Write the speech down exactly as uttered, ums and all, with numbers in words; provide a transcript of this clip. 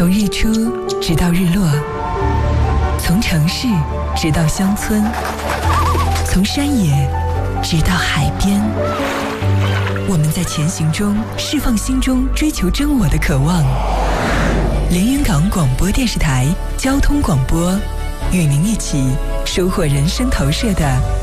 从日出直到日落，从城市直到乡村，从山野直到海边，我们在前行中释放心中追求真我的渴望。连云港广播电视台交通广播，与您一起收获人生投射的